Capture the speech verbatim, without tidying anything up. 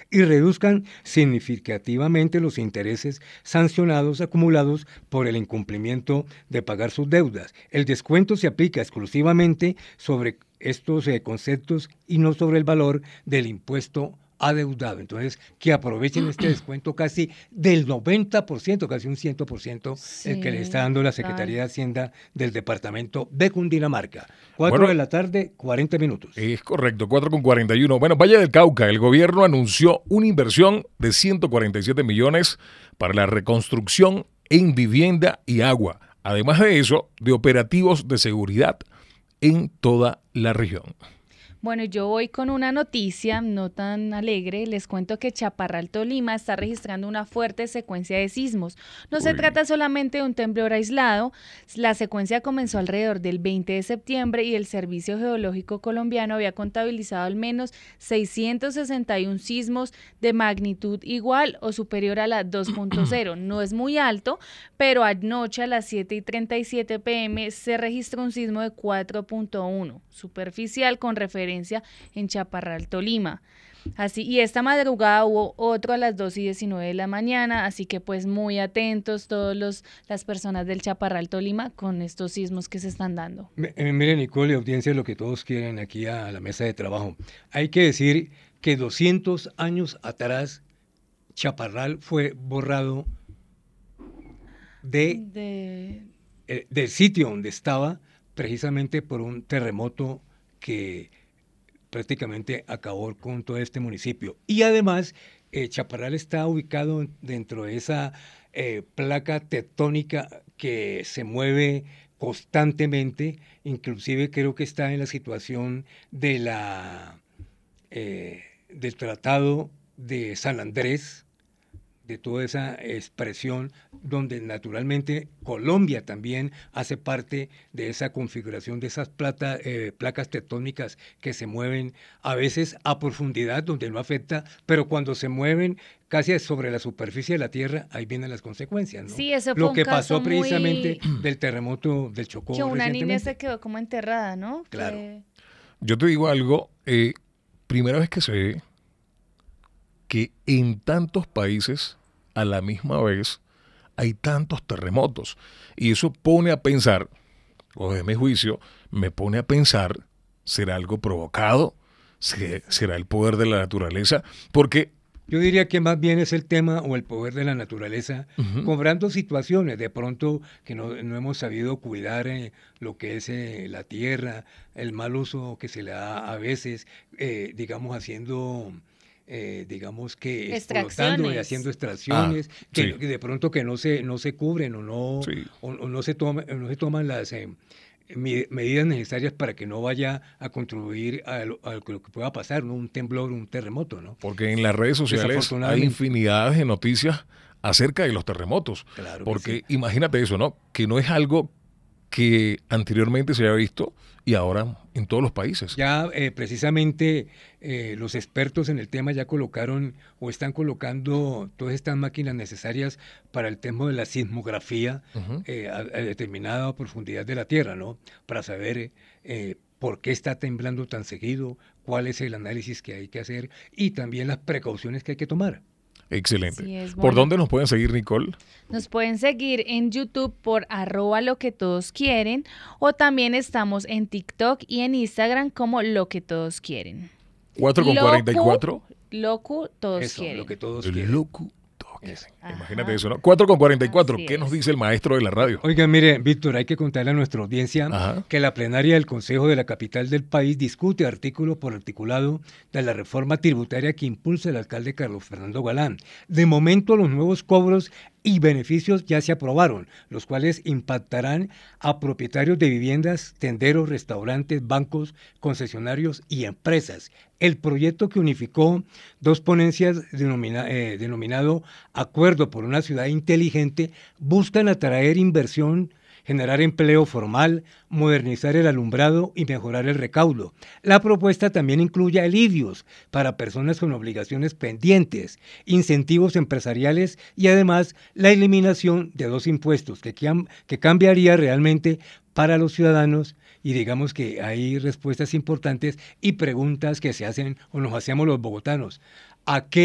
y reduzcan significativamente los intereses sancionados acumulados por el incumplimiento de pagar sus deudas. El descuento se aplica exclusivamente sobre estos eh, conceptos y no sobre el valor del impuesto adeudado. Entonces, que aprovechen este descuento casi del noventa por ciento, casi un cien por ciento, el que le está Sí, dando la total. Secretaría de Hacienda del departamento de Cundinamarca. Cuatro Bueno, de la tarde, cuarenta minutos. es correcto, cuatro con cuarenta y uno. Bueno, Valle del Cauca, el gobierno anunció una inversión de ciento cuarenta y siete millones para la reconstrucción en vivienda y agua. Además de eso, de operativos de seguridad en toda la región. Bueno, yo voy con una noticia no tan alegre. Les cuento que Chaparral, Tolima, está registrando una fuerte secuencia de sismos. No se Uy. trata solamente de un temblor aislado. La secuencia comenzó alrededor del veinte de septiembre y el Servicio Geológico Colombiano había contabilizado al menos seiscientos sesenta y uno sismos de magnitud igual o superior a la dos punto cero. No es muy alto, pero anoche a las siete y treinta y siete pm se registró un sismo de cuatro punto uno, superficial con referencia en Chaparral, Tolima. Así, y esta madrugada hubo otro a las dos y diecinueve de la mañana, así que pues muy atentos todos los las personas del Chaparral, Tolima, con estos sismos que se están dando. M- eh, Mire, Nicole y audiencia, lo que todos quieren aquí a la mesa de trabajo. Hay que decir que doscientos años atrás, Chaparral fue borrado de, De... eh, del sitio donde estaba, precisamente por un terremoto que prácticamente acabó con todo este municipio. Y además, eh, Chaparral está ubicado dentro de esa eh, placa tectónica que se mueve constantemente, inclusive creo que está en la situación de la, eh, del Tratado de San Andrés, de toda esa expresión, donde naturalmente Colombia también hace parte de esa configuración de esas plata, eh, placas tectónicas que se mueven a veces a profundidad donde no afecta, pero cuando se mueven casi sobre la superficie de la Tierra, ahí vienen las consecuencias, ¿no? Sí, ese fue Lo un que caso pasó precisamente muy... del terremoto del que Chocó una niña se recientemente. quedó como enterrada, ¿no? Claro. Fue... Yo te digo algo, eh, primera vez que se ve que en tantos países a la misma vez hay tantos terremotos. Y eso pone a pensar, o de mi juicio, me pone a pensar, ¿será algo provocado? ¿Se- ¿Será el poder de la naturaleza? Porque, Yo diría que más bien es el tema o el poder de la naturaleza, ujú, cobrando situaciones de pronto que no, no hemos sabido cuidar eh, lo que es eh, la tierra, el mal uso que se le da a veces, eh, digamos, haciendo, eh, digamos que explotando y haciendo Extracciones. ah, extracciones, que, sí, no- que de pronto que no se, no se cubren o no, o, sí. o no se toma, no se toman las... eh, mi- medidas necesarias para que no vaya a contribuir a lo, a lo que pueda pasar, ¿no? Un temblor, un terremoto, ¿no? Porque en las redes sociales hay Desafortunadamente, infinidad de noticias acerca de los terremotos. claro que sí. Porque imagínate eso, ¿no? Que no es algo que anteriormente se haya visto y ahora en todos los países. Ya eh, precisamente eh, los expertos en el tema ya colocaron o están colocando todas estas máquinas necesarias para el tema de la sismografía Ujú. eh, a, a determinada profundidad de la Tierra, ¿no? Para saber eh, por qué está temblando tan seguido, cuál es el análisis que hay que hacer y también las precauciones que hay que tomar. Excelente. Así es, ¿Por bueno. dónde nos pueden seguir, Nicole? Nos pueden seguir en YouTube por arroba lo que todos quieren o también estamos en TikTok y en Instagram como lo que todos quieren. cuatro con cuarenta y Locu, cuatro. Locu, todos Eso, quieren. lo que todos El quieren. locutor. Eso. Imagínate Ajá, eso, ¿no? cuatro con cuarenta y cuatro. así ¿Qué nos es. dice el maestro de la radio? Oiga, mire, Víctor, hay que contarle a nuestra audiencia Ajá. que la plenaria del Consejo de la capital del país discute artículo por articulado de la reforma tributaria que impulsa el alcalde Carlos Fernando Galán. De momento, los nuevos cobros y beneficios ya se aprobaron, los cuales impactarán a propietarios de viviendas, tenderos, restaurantes, bancos, concesionarios y empresas. El proyecto que unificó dos ponencias denomina, eh, denominado Acuerdo por una ciudad inteligente buscan atraer inversión, generar empleo formal, modernizar el alumbrado y mejorar el recaudo. La propuesta también incluye alivios para personas con obligaciones pendientes, incentivos empresariales y además la eliminación de dos impuestos que, que cambiaría realmente para los ciudadanos y digamos que hay respuestas importantes y preguntas que se hacen o nos hacemos los bogotanos. ¿A qué